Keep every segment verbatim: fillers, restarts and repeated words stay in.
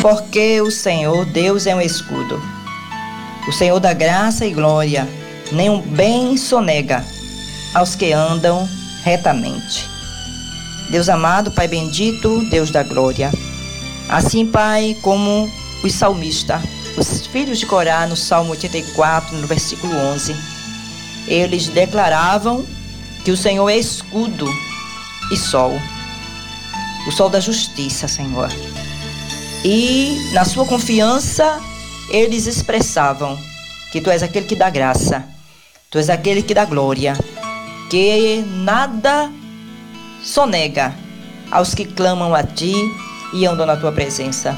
Porque o Senhor, Deus, é um escudo. O Senhor dá graça e glória, nenhum bem sonega aos que andam retamente. Deus amado, Pai bendito, Deus da glória. Assim, Pai, como os salmistas, os filhos de Corá, no Salmo oitenta e quatro, no versículo onze, eles declaravam que o Senhor é escudo e sol, o sol da justiça, Senhor. E na sua confiança, eles expressavam que Tu és aquele que dá graça, Tu és aquele que dá glória, que nada sonega aos que clamam a Ti e andam na Tua presença.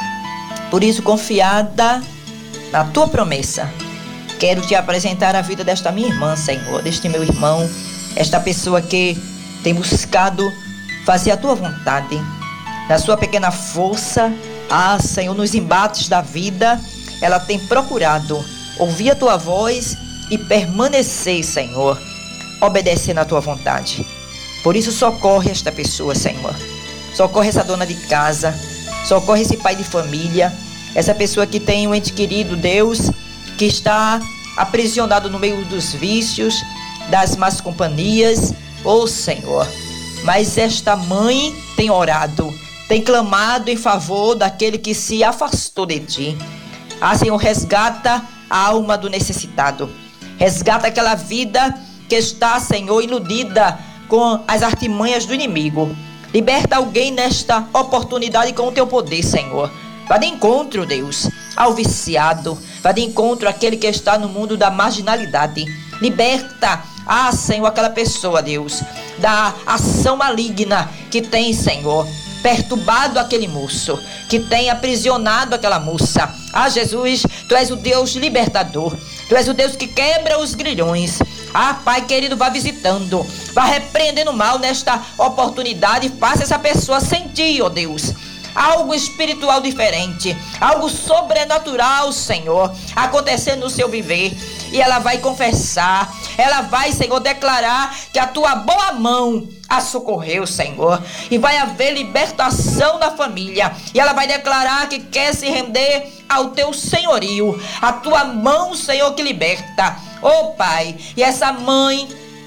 Por isso, confiada na Tua promessa, quero Te apresentar a vida desta minha irmã, Senhor, deste meu irmão, esta pessoa que tem buscado fazer a Tua vontade, na sua pequena força. Ah, Senhor, nos embates da vida, ela tem procurado ouvir a Tua voz e permanecer, Senhor, obedecendo a Tua vontade. Por isso, socorre esta pessoa, Senhor. Socorre essa dona de casa, socorre esse pai de família, essa pessoa que tem um ente querido, Deus, que está aprisionado no meio dos vícios, das más companhias. Oh, Senhor, mas esta mãe tem orado, tem clamado em favor daquele que se afastou de Ti. Ah, Senhor, resgata a alma do necessitado. Resgata aquela vida que está, Senhor, iludida com as artimanhas do inimigo. Liberta alguém nesta oportunidade com o Teu poder, Senhor. Vá de encontro, Deus, ao viciado. Vá de encontro àquele que está no mundo da marginalidade. Liberta, ah, Senhor, aquela pessoa, Deus, da ação maligna que tem, Senhor, perturbado aquele moço, que tem aprisionado aquela moça. Ah, Jesus, Tu és o Deus libertador. Tu és o Deus que quebra os grilhões. Ah, Pai querido, vá visitando, vá repreendendo o mal nesta oportunidade. Faça essa pessoa sentir, ó Deus, algo espiritual diferente, algo sobrenatural, Senhor, acontecendo no seu viver. E ela vai confessar, ela vai, Senhor, declarar que a Tua boa mão a socorreu, Senhor. E vai haver libertação da família. E ela vai declarar que quer se render ao Teu senhorio. A Tua mão, Senhor, que liberta. Oh, Pai, e essa mãe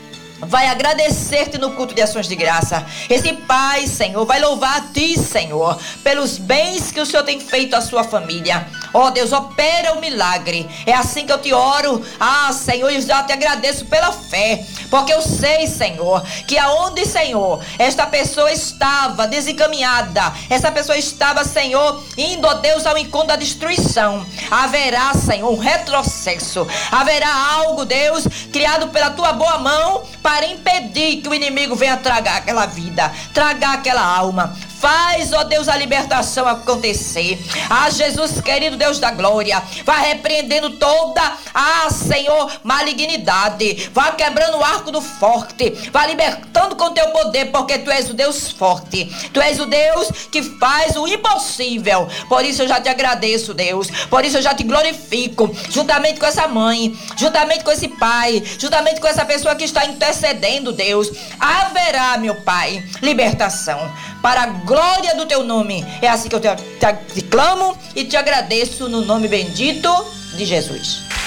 vai agradecer-Te no culto de ações de graça. Esse pai, Senhor, vai louvar a Ti, Senhor, pelos bens que o Senhor tem feito à sua família. Ó Deus, opera o milagre. É assim que eu Te oro. Ah, Senhor, eu já Te agradeço pela fé, porque eu sei, Senhor, que aonde, Senhor, esta pessoa estava desencaminhada, essa pessoa estava, Senhor, indo, ó Deus, ao encontro da destruição, haverá, Senhor, um retrocesso. Haverá algo, Deus, criado pela Tua boa mão para impedir que o inimigo venha tragar aquela vida, tragar aquela alma. Faz, ó Deus, a libertação acontecer. Ah, Jesus querido, Deus da glória, vai repreendendo toda, ah, Senhor, malignidade. Vai quebrando o arco do forte. Vai libertando com Teu poder, porque Tu és o Deus forte. Tu és o Deus que faz o impossível. Por isso eu já Te agradeço, Deus. Por isso eu já Te glorifico. Juntamente com essa mãe, juntamente com esse pai, juntamente com essa pessoa que está intercedendo, Deus, haverá, meu Pai, libertação para a glória do Teu nome. É assim que eu te, te, te clamo e Te agradeço no nome bendito de Jesus.